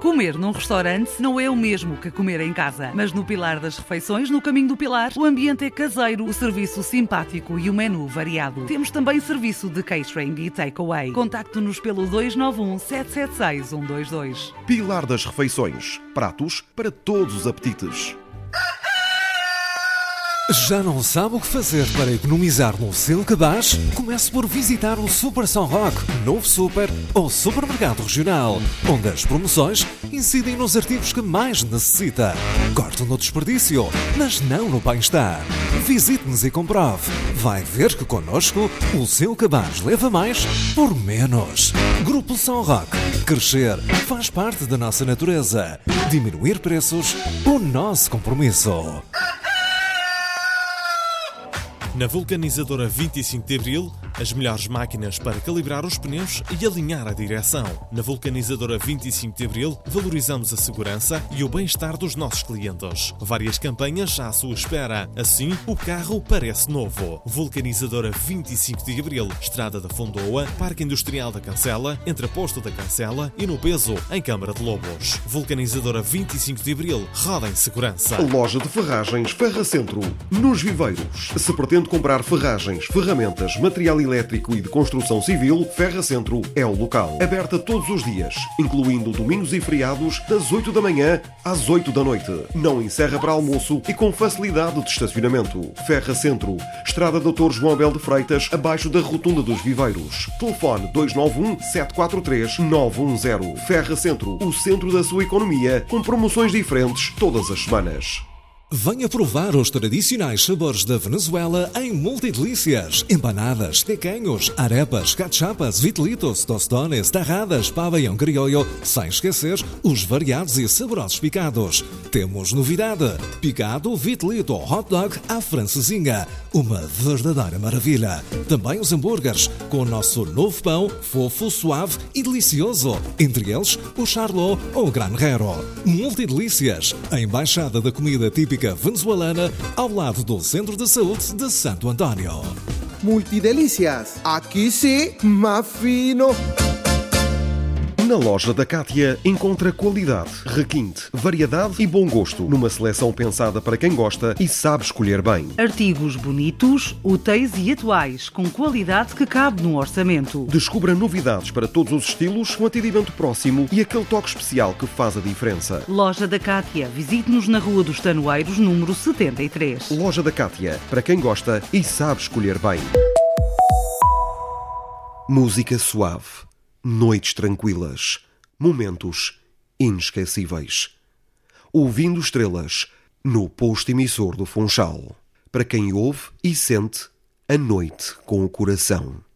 Comer num restaurante não é o mesmo que comer em casa. Mas no Pilar das Refeições, no Caminho do Pilar, o ambiente é caseiro, o serviço simpático e o menu variado. Temos também serviço de catering e takeaway. Contacte-nos pelo 291 776 122. Pilar das Refeições. Pratos para todos os apetites. Já não sabe o que fazer para economizar no seu cabaz? Comece por visitar o Super São Roque, novo super ou supermercado regional, onde as promoções incidem nos artigos que mais necessita. Corte no desperdício, mas não no bem-estar. Visite-nos e comprove. Vai ver que connosco o seu cabaz leva mais por menos. Grupo São Roque. Crescer faz parte da nossa natureza. Diminuir preços, o nosso compromisso. Na vulcanizadora 25 de Abril, as melhores máquinas para calibrar os pneus e alinhar a direção. Na vulcanizadora 25 de Abril, valorizamos a segurança e o bem-estar dos nossos clientes. Várias campanhas à sua espera. Assim, o carro parece novo. Vulcanizadora 25 de Abril, Estrada da Fondoa, Parque Industrial da Cancela, entre a Posto da Cancela e no Peso, em Câmara de Lobos. Vulcanizadora 25 de Abril, roda em segurança. Loja de Ferragens Ferra Centro, nos Viveiros. Se pretende comprar ferragens, ferramentas, material elétrico e de construção civil, Ferra Centro é o local. Aberta todos os dias, incluindo domingos e feriados, das 8 da manhã às 8 da noite. Não encerra para almoço e com facilidade de estacionamento. Ferra Centro, Estrada Dr. João Abel de Freitas, abaixo da Rotunda dos Viveiros. Telefone 291 743 910. Ferra Centro, o centro da sua economia, com promoções diferentes todas as semanas. Venha provar os tradicionais sabores da Venezuela em multidelícias. Empanadas, tequeños, arepas, cachapas, vitelitos, tostones, tarradas, pabellão criollo, sem esquecer os variados e saborosos picados. Temos novidade: picado, vitelito, hot dog à francesinha. Uma verdadeira maravilha. Também os hambúrgueres, com o nosso novo pão, fofo, suave e delicioso. Entre eles, o charlot ou o granjero. Multidelícias, a embaixada da comida típica venezuelana, ao lado do Centro de Saúde de Santo Antônio. Multidelícias, aqui sim, mais fino. Na loja da Cátia encontra qualidade, requinte, variedade e bom gosto, numa seleção pensada para quem gosta e sabe escolher bem. Artigos bonitos, úteis e atuais, com qualidade que cabe no orçamento. Descubra novidades para todos os estilos, um atendimento próximo e aquele toque especial que faz a diferença. Loja da Cátia. Visite-nos na Rua dos Tanoeiros, número 73. Loja da Cátia, para quem gosta e sabe escolher bem. Música suave. Noites tranquilas, momentos inesquecíveis. Ouvindo estrelas no posto emissor do Funchal. Para quem ouve e sente a noite com o coração.